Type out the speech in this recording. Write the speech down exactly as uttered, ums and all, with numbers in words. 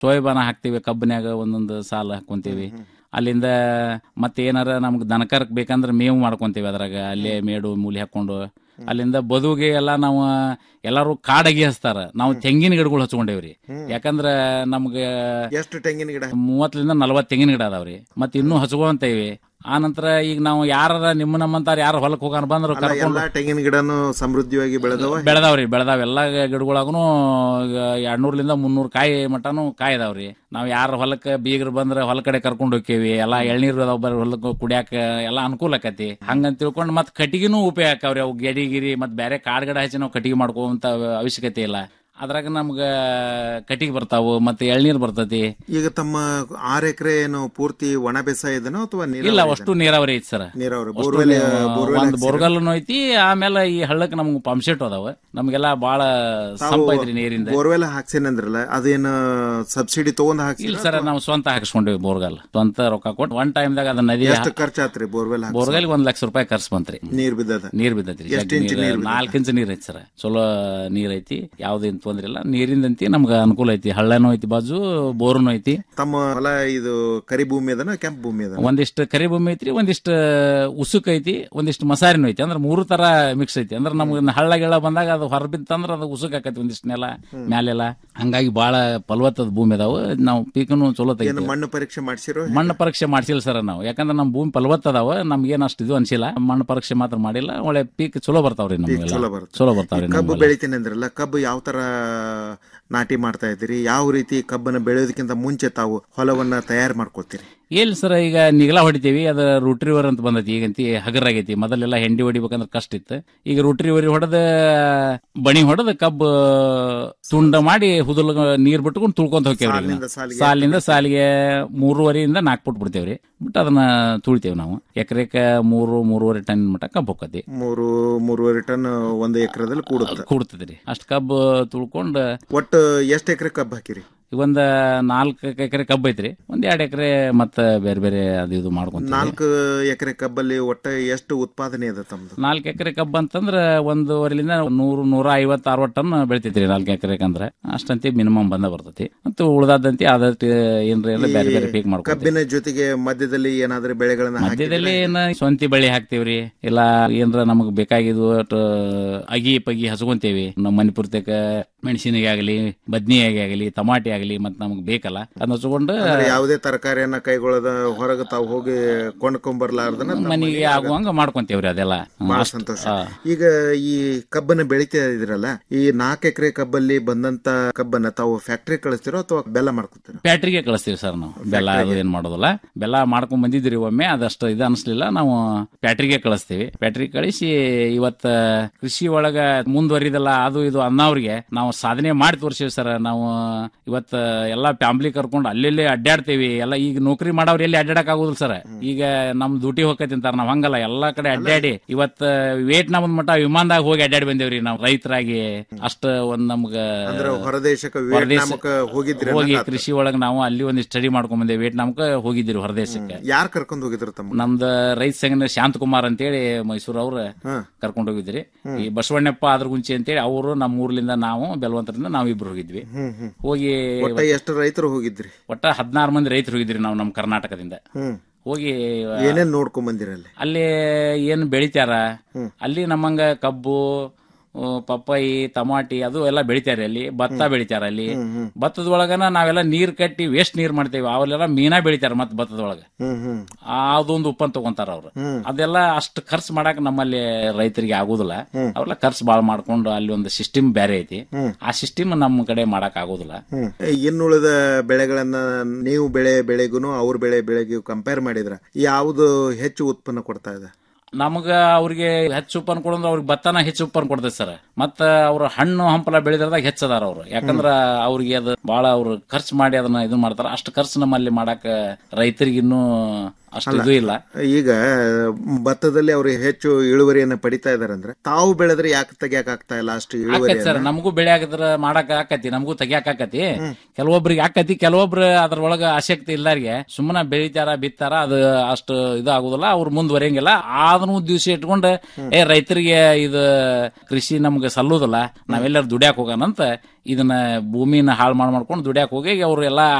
ಸೋಯಾಬಾನ ಹಾಕ್ತಿವಿ, ಕಬ್ಬನ್ಯಾಗ ಒಂದೊಂದು ಸಾಲ ಹಾಕೊಂತೀವಿ. ಅಲ್ಲಿಂದ ಮತ್ತೆ ಏನಾರ ನಮ್ಗೆ ದನಕರಕ್ ಬೇಕಂದ್ರೆ ಮೇವು ಮಾಡ್ಕೊಂತೀವಿ ಅದ್ರಾಗ, ಅಲ್ಲೇ ಮೇಡು ಮೂಲಿ ಹಾಕೊಂಡು. ಅಲ್ಲಿಂದ ಬದುಗೆ ಎಲ್ಲ ನಾವು ಎಲ್ಲಾರು ಕಾಡಗಿ ಹಚ್ತಾರ, ನಾವು ತೆಂಗಿನ ಗಿಡಗಳು ಹಚ್ಕೊಂಡೇವ್ರಿ. ಯಾಕಂದ್ರ ನಮ್ಗೆ ಎಷ್ಟು ತೆಂಗಿನ ಗಿಡ? ಮೂವತ್ತರಿಂದ ನಲ್ವತ್ ತೆಂಗಿನ ಗಿಡ ಅದಾವ್ರಿ. ಮತ್ ಇನ್ನೂ ಹಚ್ಕೊಂತೇವಿ. ಆ ನಂತರ ಈಗ ನಾವು ಯಾರ ನಿಮ್ಮ ನಮ್ಮಂತಾರ ಯಾರು ಹೊಲಕ್ ಹೋಗಾನ ಬಂದ್ರು ಕರ್ಕೊಂಡು ತೆಂಗಿನ ಗಿಡನು ಸಮೃದ್ಧಿಯಾಗಿ ಬೆಳೆದವ ಬೆಳೆದಾವ್ರಿ ಬೆಳೆದಾವ್ ಎಲ್ಲಾ ಗಿಡಗಳಾಗನು ಎರಡ್ನೂರ್ಲಿಂದ ಮುನ್ನೂರ್ ಕಾಯಿ ಮಟನು ಕಾಯಿ ಅದಾವ್ರಿ. ನಾವ್ ಯಾರ ಹೊಲಕ್ಕ ಬೀಗರು ಬಂದ್ರ ಹೊಲ ಕಡೆ ಕರ್ಕೊಂಡ್ ಹೋಗ್ತೇವಿ. ಎಲ್ಲಾ ಎಳ್ನೀರು ಅದಾವ ಹೊಲಕ್ಕ ಕುಡಿಯಾಕ ಎಲ್ಲಾ ಅನುಕೂಲ ಆಕತಿ. ಹಂಗಂತ ತಿಳ್ಕೊಂಡ್ ಮತ್ ಕಟ್ಟಿಗೆನೂ ಉಪಯೋಗ ಆಕಾವ್ರಿ. ಅವು ಗೆಡಿ ಗಿರಿ ಮತ್ ಬೇರೆ ಕಾಡ್ ಗಿಡ ಹಚ್ಚಿ ನಾವು ಕಟ್ಟಿಗೆ ಮಾಡ್ಕೋಂತ ಅವಶ್ಯಕತೆ ಇಲ್ಲ. ಅದ್ರಾಗ ನಮ್ಗ ಕಟ್ಟಿಗೆ ಬರ್ತಾವು, ಮತ್ತೆ ಎಳ್ನೀರ್ ಬರ್ತತಿ. ಈಗ ತಮ್ಮ ಆರ್ ಎಕರೆ ಏನು ಪೂರ್ತಿ ಒಣ ಬೇಸಾಯ ಇದನೋ ಅಥವಾ ಇಲ್ಲ, ಅಷ್ಟು ನೀರಾವರಿ ಐತಿ ಸರ್. ಒಂದ್ ಬೋರ್ಗಲ್ನು ಐತಿ. ಆಮೇಲೆ ಈ ಹಳ್ಳಕ್ ನಮ್ಗೆ ಪಂಪ್ ಸೆಟ್ ಅದಾವ. ನಮ್ಗೆಲ್ಲಾ ಬಾಳ ಸಂಪೈತ್ರಿ ನೀರಿಂದ. ಬೋರ್ವೆಲ್ ಹಾಕ್ಸೇನಂದ್ರಲ್ಲ, ಅದೇನು ಸಬ್ಸಿಡಿ ತಗೊಂಡ್ ಹಾಕ್ಸಿ? ಇಲ್ಲ ಸರ್, ನಾವು ಸ್ವಂತ ಹಾಕಿಸ್ಕೊಂಡಿವಿ ಬೋರ್ಗಲ್. ಸ್ವಂತ ರೊಕ್ಕ ಕೊಟ್ಟು ಒನ್ ಟೈಮ್ ದಾಗ ಅದ ನದಿ ಎಷ್ಟು ಖರ್ಚಾತ್ರಿ ಬೋರ್ವೆಲ್? ಬೋರ್ಗಲ್ ಒಂದ್ ಲಕ್ಷ ರೂಪಾಯಿ ಖರ್ಚು ಬಂತ್ರಿ. ನೀರ್ ಬಿದ್ದದ? ನೀರ್ ಬಿದ್ದತ್ರಿ. ನಾಲ್ಕು ಇಂಚ್ ನೀರ್ ಐತಿ ಸರ್. ಚಲೋ ನೀರ್ ಐತಿ, ಯಾವ್ದೇನ್ ತೊಂದ್ರೆ ಇಲ್ಲ. ನೀರಿಂದಂತಿ ನಮ್ಗ ಅನುಕೂಲ ಐತಿ. ಹಳ್ಳನೂ ಐತಿ ಬಾಜು, ಬೋರ್ನು ಐತಿ. ತಮ್ಮ ಹೊಲ ಇದು ಕರಿ ಭೂಮಿ ಅದನ ಕೆಂಪು ಭೂಮಿ ಅದ? ಒಂದಿಷ್ಟು ಕರಿ ಭೂಮಿ ಐತ್ರಿ, ಒಂದಿಷ್ಟು ಉಸುಕ್ ಐತಿ, ಒಂದಿಷ್ಟು ಮಸಾರಿನೂ ಐತಿ. ಅಂದ್ರೆ ಮೂರು ತರ ಮಿಕ್ಸ್ ಐತಿ. ಅಂದ್ರೆ ನಮ್ಗೆ ಹಳ್ಳ ಗಿಳ ಬಂದಾಗ ಅದು ಹೊರಬಿತ್ತಂದ್ರ ಅದು ಉಸುಕ್ ಆಕತಿ ಒಂದಿಷ್ಟು ನೆಲ ಮ್ಯಾಲೆಲ್ಲ. ಹಂಗಾಗಿ ಬಾಳ ಫಲವತ್ತದ ಭೂಮಿ ಅದಾವ. ನಾವು ಪೀಕನು ಚಲೋ ತೆಗಿತೀವಿ. ಮಣ್ಣು ಪರೀಕ್ಷೆ ಮಾಡ್ಸಿರೋ? ಮಣ್ಣು ಪರೀಕ್ಷೆ ಮಾಡ್ಸಿಲ್ಲ ಸರ್ ನಾವು. ಯಾಕಂದ್ರೆ ನಮ್ ಭೂಮಿ ಫಲವತ್ತದಾವ, ನಮ್ಗೇನ್ ಅಷ್ಟು ಇದು ಅನ್ಸಿಲ್ಲ. ಮಣ್ಣು ಪರೀಕ್ಷೆ ಮಾತ್ರ ಮಾಡಿಲ್ಲ. ಒಳ್ಳೆ ಪೀಕ್ ಚಲೋ ಬರ್ತಾವ್ರಿ ನಮ್ಗೆಲ್ಲ. ಚಲೋ ಬರ್ತಾವ್ರಿ. ಕಬ್ಬು ಬೆಳಿತೀನಿ ಅಂದ್ರಲ್ಲ, ಕಬ್ಬು ಯಾವ ತರ ನಾಟಿ ಮಾಡ್ತಾ ಇದ್ದೀರಿ? ಯಾವ ರೀತಿ ಕಬ್ಬನ್ನ ಬೆಳೆಯೋದಕ್ಕಿಂತ ಮುಂಚೆ ತಾವು ಹೊಲವನ್ನ ತಯಾರು ಮಾಡ್ಕೊತೀರಿ? ಏಲ್ ಸರ್, ಈಗ ನಿಗಲ ಹೊಡಿತೀವಿ. ಅದ ರೂಟ್ರಿವರ್ ಅಂತ ಬಂದೈತಿ. ಈಗಂತಿ ಹಗರ್ ಆಗೈತಿ. ಮೊದಲೆಲ್ಲ ಹೆಂಡಿ ಹೊಡಿಬೇಕಂದ್ರೆ ಕಷ್ಟ ಇತ್ತು. ಈಗ ರೂಟ್ರಿವರಿ ಹೊಡೆದ ಬಣಿ ಹೊಡೆದ ಕಬ್ಬು ತುಂಡ ಮಾಡಿ ಹುದುಲ್ ನೀರ್ ಬಿಟ್ಕೊಂಡು ತುಳ್ಕೊಂತ ಹೋಗ್ತೇವ್ರಿ. ಸಾಲಿನಿಂದ ಸಾಲಿಗೆ ಮೂರುವರೆಯಿಂದ ನಾಲ್ಕು ಫುಟ್ ಬಿಡ್ತೇವ್ರಿ. ಬಿಟ್ಟು ಅದನ್ನ ತುಳಿತೇವ್ ನಾವು. ಎಕರೆಕ ಮೂರು ಮೂರುವರೆ ಟನ್ ಮಟ್ಟ ಕಬ್ಬು ಹೋಗತಿ. ಮೂರು ಮೂರುವರೆ ಟನ್ ಒಂದು ಎಕರೆದಲ್ಲಿ ಕೂಡುತ್ತೆ ಕೂಡ್ತದ್ರಿ. ಅಷ್ಟ್ ಕಬ್ಬು ತುಳ್ಕೊಂಡ್ ಒಟ್ಟು ಎಷ್ಟು ಎಕರೆ ಕಬ್ಬು ಹಾಕಿರಿ? ಒಂದ್ ನಾಲ್ಕು ಎಕರೆ ಕಬ್ಬು ಐತ್ರಿ. ಒಂದ್ ಎರಡ್ ಎಕರೆ ಮತ್ತ ಬೇರೆ ಬೇರೆ ಅದು ಇದು ಮಾಡ್ಕೊಂತ. ನಾಲ್ಕು ಎಕರೆ ಕಬ್ಬಲ್ಲಿ ಒಟ್ಟ ಎಷ್ಟು ಉತ್ಪಾದನೆ ಅದ ತಮ್ದು? ನಾಲ್ಕು ಎಕರೆ ಕಬ್ಬು ಅಂತಂದ್ರ ಒಂದೂವರೆಲಿಂದ ನೂರು ನೂರ ಐವತ್ತು ಅರವತ್ತು ಟನ್ ಬೆಳಿತೈತ್ರಿ. ನಾಲ್ಕು ಎಕರೆ ಅಂದ್ರೆ ಅಷ್ಟಂತಿ ಮಿನಿಮಮ್ ಬಂದ ಬರ್ತೈತಿ. ಮತ್ತು ಉಳ್ದಾದಂತಿ ಆದಷ್ಟು ಏನ್ರಿ ಎಲ್ಲ ಬೇರೆ ಬೇರೆ ಪೀಕ್ ಮಾಡ್ಕೊ. ಕಬ್ಬಿನ ಜೊತೆಗೆ ಮಧ್ಯದಲ್ಲಿ ಏನಾದ್ರೂ ಬೆಳೆಗಳನ್ನ ಮಧ್ಯದಲ್ಲಿ ಏನ ಸ್ವಂತಿ ಬೆಳೆ ಹಾಕ್ತಿವ್ರಿ. ಇಲ್ಲ ಏನ್ರ ನಮಗ್ ಬೇಕಾಗಿದ್ದು ಅಗಿ ಪಗಿ ಹಚ್ಕೊಂತೇವಿ. ನಮ್ಮ ಮನಿ ಪೂರ್ತಕ ಮೆಣಸಿನಿಗೆ ಆಗಲಿ, ಬದ್ನಿಯಾಗಿ ಆಗಲಿ, ಟಮಾಟಿ ಆಗಲಿ, ಮತ್ ನಮಗ್ ಬೇಕಲ್ಲ ಅದನ್ನ ಹಚ್ಕೊಂಡು ಯಾವುದೇ ತರಕಾರಿಯನ್ನ ಕೈಗೊಳ್ಳದ ಹೊರಗೆ ತಾವು ಹೋಗಿ ಕೊಂಡ್ಕೊಂಡ್ಬರ್ಲಾರ್ದನ ಮನೆಗೆ ಆಗುವಂಗ ಮಾಡ್ಕೊಂತೇವ್ರಿ. ಅದೆಲ್ಲ ಬಹಳ ಸಂತೋಷ. ಈಗ ಈ ಕಬ್ಬನ್ನ ಬೆಳಿತಾ ಇದ್ರಲ್ಲ, ಈ ನಾಲ್ಕು ಎಕರೆ ಕಬ್ಬಲ್ಲಿ ಬಂದಂತ ಕಬ್ಬನ್ನ ತಾವು ಫ್ಯಾಕ್ಟ್ರಿ ಕಳಿಸ್ತಿರೋ ಅಥವಾ ಬೆಲ್ಲ ಮಾಡ್ಕೊತೀರೋ? ಫ್ಯಾಕ್ಟ್ರಿಗೆ ಕಳಿಸ್ತೀವಿ ಸರ್ ನಾವು. ಬೆಲ್ಲ ಏನ್ ಮಾಡೋದಿಲ್ಲ. ಬೆಲ್ಲ ಮಾಡ್ಕೊಂಡ್ ಬಂದಿದ್ರಿ ಒಮ್ಮೆ, ಅದಷ್ಟು ಇದು ಅನ್ಸ್ಲಿಲ್ಲ. ನಾವು ಫ್ಯಾಕ್ಟ್ರಿಗೆ ಕಳಿಸ್ತೀವಿ. ಫ್ಯಾಕ್ಟ್ರಿ ಕಳಿಸಿ ಇವತ್ತ ಕೃಷಿ ಒಳಗ ಮುಂದುವರಿದಲ್ಲ ಅದು ಇದು ಅನ್ನೋರಿಗೆ ನಾವು ಸಾಧನೆ ಮಾಡಿ ತೋರಿಸಿವಿ ಸರ್. ನಾವು ಇವತ್ತ ಎಲ್ಲಾ ಫ್ಯಾಮಿಲಿ ಕರ್ಕೊಂಡು ಅಲ್ಲೆಲ್ಲಿ ಅಡ್ಡಾಡ್ತೇವಿ. ಎಲ್ಲ ಈಗ ನೌಕರಿ ಮಾಡೋರು ಎಲ್ಲಿ ಅಡ್ಡಾಡಕ್ ಆಗುದಿಲ್ಲ ಸರ್. ಈಗ ನಮ್ ಡ್ಯೂಟಿ ಹೋಗತಿಂತಾರ, ನಾವ್ ಹಂಗಲ್ಲ. ಎಲ್ಲಾ ಕಡೆ ಅಡ್ಡಾಡಿ ಇವತ್ತ ವಿಯೆಟ್ನಾಂ ಮಟ್ಟ ವಿಮಾನದಾಗ ಹೋಗಿ ಅಡ್ಡಾಡಿ ಬಂದೇವ್ರಿ ನಾವು ರೈತರಾಗಿ. ಅಷ್ಟ ಒಂದ್ ನಮ್ಗ ಹೋಗಿ ಕೃಷಿ ಒಳಗ ನಾವು ಅಲ್ಲಿ ಒಂದ್ ಸ್ಟಡಿ ಮಾಡ್ಕೊಂಡ್ ಬಂದೇವಿ. ವಿಯೆಟ್ನಾಂಕ ಹೋಗಿದ್ದೀರಿ ಹೊರದೇಶಕ್ಕೆ. ಯಾರು ಕರ್ಕೊಂಡ್ ಹೋಗಿದ್ರು ತಮ್ಮ? ನಮ್ದ ರೈತ ಸಂಘ ಶಾಂತಕುಮಾರ್ ಅಂತೇಳಿ ಮೈಸೂರು ಅವ್ರ ಕರ್ಕೊಂಡ್ ಹೋಗಿದ್ರಿ. ಈ ಬಸವಣ್ಣಪ್ಪ ಅದ್ರ ಗುಂಚಿ ಅಂತೇಳಿ ಅವರು ನಮ್ಮ ಊರ್ಲಿಂದ ನಾವು ಬೆಲ್ವಂತರಿಂದ ನಾವ್ ಇಬ್ರು ಹೋಗಿದ್ವಿ. ಹೋಗಿ ಎಷ್ಟು ರೈತರು ಹೋಗಿದ್ರಿ? ಒಟ್ಟ ಹದಿನಾರು ಮಂದಿ ರೈತರು ಹೋಗಿದ್ರಿ ನಾವು ನಮ್ಮ ಕರ್ನಾಟಕದಿಂದ. ಹೋಗಿ ಏನೇನ್ ನೋಡ್ಕೊಂಡ್ ಬಂದಿರಲ್ಲಿ? ಅಲ್ಲಿ ಏನ್ ಬೆಳಿತಾರ ಅಲ್ಲಿ ನಮ್ಮಂಗ ಕಬ್ಬು, ಪಪ್ಪಾಯಿ, ಟಮಾಟಿ ಅದು ಎಲ್ಲ ಬೆಳಿತಾರೆ. ಅಲ್ಲಿ ಭತ್ತ ಬೆಳಿತಾರ. ಅಲ್ಲಿ ಭತ್ತದೊಳಗನ ನಾವೆಲ್ಲ ನೀರ್ ಕಟ್ಟಿ ವೇಸ್ಟ್ ನೀರ್ ಮಾಡ್ತೇವೆ. ಅವೆಲ್ಲ ಮೀನಾ ಬೆಳಿತಾರ. ಮತ್ ಭತ್ತದೊಳಗ ಅದೊಂದು ಉಪ್ಪನ್ ತಗೊಂತಾರ ಅವ್ರು. ಅದೆಲ್ಲ ಅಷ್ಟು ಖರ್ಚು ಮಾಡಕ್ ನಮ್ಮಲ್ಲಿ ರೈತರಿಗೆ ಆಗುದಿಲ್ಲ. ಅವೆಲ್ಲ ಖರ್ಚು ಬಾಳ್ ಮಾಡ್ಕೊಂಡು ಅಲ್ಲಿ ಒಂದು ಸಿಸ್ಟಮ್ ಬೇರೆ ಐತಿ. ಆ ಸಿಸ್ಟಮ್ ನಮ್ಮ ಕಡೆ ಮಾಡಕ್ ಆಗುದಿಲ್ಲ. ಇನ್ನುಳಿದ ಬೆಳೆಗಳನ್ನ ನೀವು ಬೆಳೆ ಬೆಳೆಗೂ ಅವ್ರ ಬೆಳೆ ಬೆಳೆಗೂ ಕಂಪೇರ್ ಮಾಡಿದ್ರ ಯಾವ್ದು ಹೆಚ್ಚು ಉತ್ಪನ್ನ ಕೊಡ್ತಾ ಇದೆ? ನಮಗ ಅವ್ರಿಗೆ ಹೆಚ್ಚು ಉಪ್ಪನ್ ಕೊಡಂದ್ರ ಅವ್ರಿಗೆ ಭತ್ತನ ಹೆಚ್ಚು ಉಪ್ಪನ್ ಕೊಡ್ತೈತಿ ಸರ್. ಮತ್ತ ಅವ್ರ ಹಣ್ಣು ಹಂಪಲ ಬೆಳೆದ್ರದಾಗ ಹೆಚ್ಚದಾರ ಅವ್ರು. ಯಾಕಂದ್ರ ಅವ್ರಿಗೆ ಅದು ಬಹಳ ಅವ್ರು ಖರ್ಚು ಮಾಡಿ ಅದನ್ನ ಇದು ಮಾಡ್ತಾರ. ಅಷ್ಟು ಖರ್ಚು ನಮ್ಮಲ್ಲಿ ಮಾಡಾಕ ರೈತರಿಗೆ ಇನ್ನೂ ಅಷ್ಟು ಇದು ಇಲ್ಲ. ಈಗ ಭತ್ತದಲ್ಲಿ ಅವರು ಹೆಚ್ಚು ಇಳುವರಿಯನ್ನ ಪಡಿತಾ ಇದಾರೆ ಅಂದ್ರೆ ತಾವು ಬೆಳೆದ್ರೆ ಯಾಕೆ ತೆಗಿಯಾಕ ಆಗ್ತಾ ಇಲ್ಲ ಅಷ್ಟು ಇಳುವರಿ? ಸರ್ ನಮಗೂ ಬೆಳೆ ಹಾಕಿದ್ರ ಮಾಡಕ್ ಆಕತಿ, ನಮಗೂ ತೆಗಿಯಾಕ ಆಕತಿ. ಕೆಲವೊಬ್ರಿಗೆ ಆಕತಿ, ಕೆಲವೊಬ್ರು ಅದ್ರೊಳಗ ಆಸಕ್ತಿ ಇಲ್ಲಾರಿಗೆ ಸುಮ್ಮನೆ ಬೆಳಿತಾರ ಬಿತ್ತಾರ, ಅದು ಅಷ್ಟು ಇದು ಆಗುದಿಲ್ಲ, ಅವ್ರು ಮುಂದುವರಿಯಂಗಿಲ್ಲ. ಅದನ್ನು ದಿವಸ ಇಟ್ಕೊಂಡು ಏ ರೈತರಿಗೆ ಇದು ಕೃಷಿ ನಮ್ಗೆ ಸಲ್ಲುದಿಲ್ಲ, ನಾವೆಲ್ಲರೂ ದುಡ್ಯಾಕ್ ಹೋಗೋಣಂತ ಇದನ್ನ ಭೂಮಿನ ಹಾಳು ಮಾಡಿ ಮಾಡ್ಕೊಂಡು ದುಡ್ಯಾಕ್ ಹೋಗಿ ಅವ್ರು ಎಲ್ಲಾ